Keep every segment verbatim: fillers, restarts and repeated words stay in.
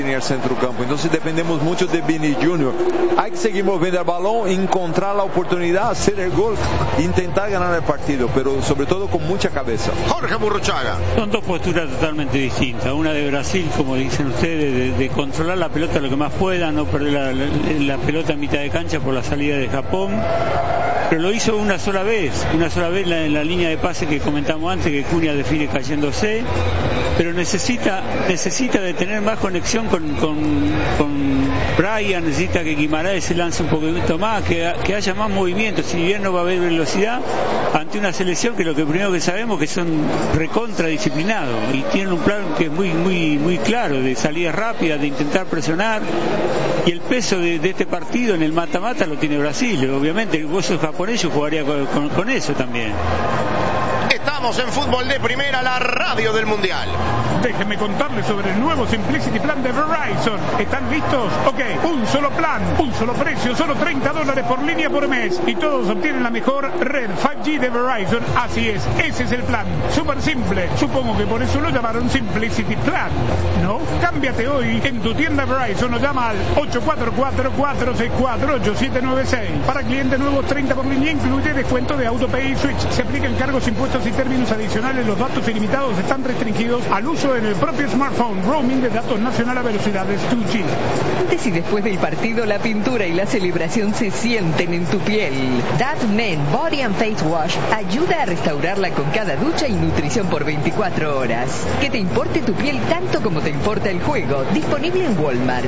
en el centro campo. Entonces dependemos mucho de Vini Junior Hay que seguir moviendo el balón, encontrar la oportunidad, hacer el gol, intentar ganar el partido, pero sobre todo con mucha cabeza. Jorge Burruchaga. Son dos posturas totalmente distintas. Una de Brasil, como dicen ustedes, de, de controlar la pelota lo que más pueda, no perder la, la, la pelota en mitad de cancha por la salida de Japón. Pero lo hizo una sola vez, una sola vez en la, en la línea de pase que comentamos antes, que Cunha define cayéndose, pero necesita necesita de tener más conexión con, con, con Brian, necesita que Guimaraes se lance un poquito más, que, que haya más movimiento, si bien no va a haber velocidad, ante una selección que lo que primero que sabemos que son recontra disciplinados y tienen un plan que es muy muy muy claro, de salida rápida, de intentar presionar, y el peso de, de este partido en el mata-mata lo tiene Brasil, obviamente el gozo japonés yo jugaría con, con, con eso también. Estamos en Fútbol de Primera, la radio del Mundial. Déjenme contarles sobre el nuevo Simplicity Plan de Verizon. ¿Están listos? Ok, un solo plan, un solo precio, solo treinta dólares por línea por mes. Y todos obtienen la mejor red cinco G de Verizon. Así es, ese es el plan. Súper simple. Supongo que por eso lo llamaron Simplicity Plan, ¿no? Cámbiate hoy en tu tienda Verizon o llama al ocho cuatro cuatro, cuatro seis cuatro, ocho siete nueve seis. Para clientes nuevos, treinta por línea, incluye descuento de AutoPay y Switch. Se aplican cargos, impuestos y términos adicionales. Los datos ilimitados están restringidos al uso en el propio smartphone. Roaming de datos nacional a velocidades dos G. Antes y después del partido, la pintura y la celebración se sienten en tu piel. That Men Body and Face Wash ayuda a restaurarla con cada ducha y nutrición por veinticuatro horas. Que te importe tu piel tanto como te importa el juego. Disponible en Walmart.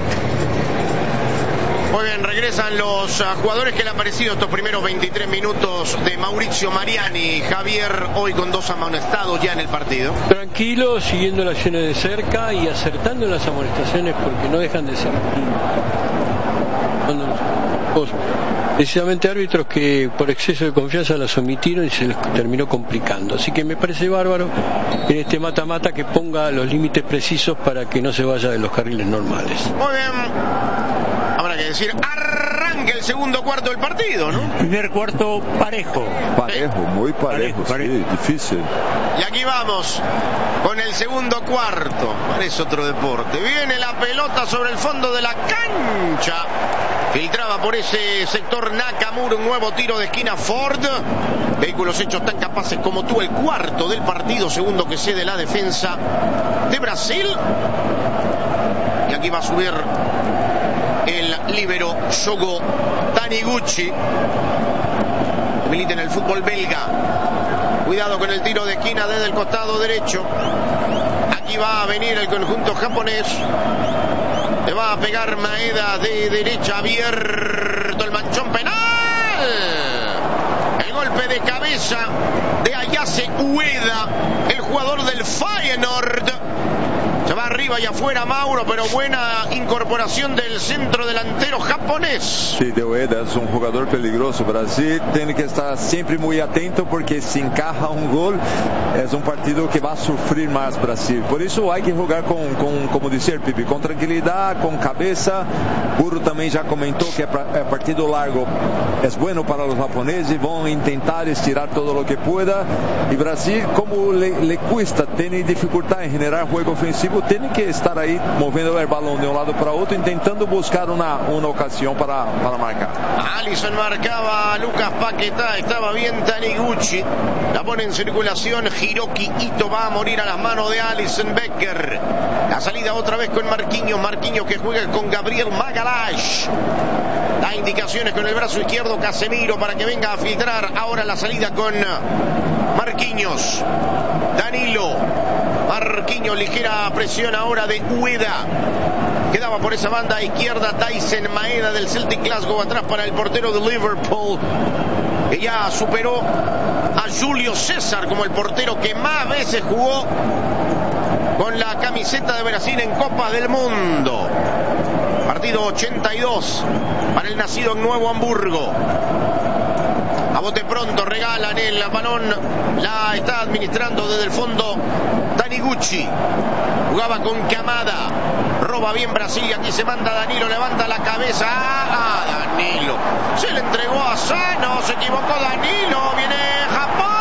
Muy bien, regresan los uh, jugadores que le han parecido estos primeros veintitrés minutos de Mauricio Mariani. Javier, hoy con dos amonestados ya en el partido. Tranquilo, siguiendo las acciones de cerca y acertando en las amonestaciones porque no dejan de ser precisamente árbitros que por exceso de confianza las omitieron y se les terminó complicando. Así que me parece bárbaro en este mata-mata que ponga los límites precisos para que no se vaya de los carriles normales. Muy bien. Habrá que decir, arranca el segundo cuarto del partido, ¿no? Primer cuarto parejo. Parejo, muy parejo, parejo, parejo. Sí, difícil. Y aquí vamos con el segundo cuarto. Parece otro deporte. Viene la pelota sobre el fondo de la cancha. Filtraba por ese sector Nakamura, un nuevo tiro de esquina Ford. Vehículos hechos tan capaces como tú, el cuarto del partido, segundo que cede la defensa de Brasil. Y aquí va a subir el líbero Shogo Taniguchi. Milita en el fútbol belga. Cuidado con el tiro de esquina desde el costado derecho. Aquí va a venir el conjunto japonés. Le va a pegar Maeda de derecha, abierto el manchón penal. El golpe de cabeza de Ayase Ueda, el jugador del Feyenoord. Se va arriba y afuera Mauro, pero buena incorporación del centro delantero japonés. Sí, de Ueda es un jugador peligroso. Brasil tiene que estar siempre muy atento porque si encaja un gol es un partido que va a sufrir más Brasil. Por eso hay que jugar con, con como decía el Pipi, con tranquilidad, con cabeza. Burro también ya comentó que el partido largo es bueno para los japoneses, van a intentar estirar todo lo que pueda. Y Brasil, como le, le cuesta, tiene dificultad en generar juego ofensivo, tiene que estar ahí moviendo el balón de un lado para otro, intentando buscar una, una ocasión para, para marcar. Alisson marcaba a Lucas Paquetá, estaba bien Taniguchi, la pone en circulación, Hiroki Ito va a morir a las manos de Alisson Becker. La salida otra vez con Marquinhos, Marquinhos que juega con Gabriel Magalhães. Da indicaciones con el brazo izquierdo Casemiro para que venga a filtrar ahora la salida con Marquinhos. Danilo. Marquinhos, ligera presión ahora de Ueda. Quedaba por esa banda izquierda Tyson Maeda del Celtic Glasgow, atrás para el portero de Liverpool, que ya superó a Julio César como el portero que más veces jugó con la camiseta de Brasil en Copa del Mundo. Partido ochenta y dos para el nacido en Nuevo Hamburgo. A bote pronto regalan el balón, la está administrando desde el fondo Taniguchi. Jugaba con Kamada, roba bien Brasil, aquí se manda Danilo, levanta la cabeza. ¡Ah, Danilo! Se le entregó a Sano, se equivocó Danilo, viene Japón.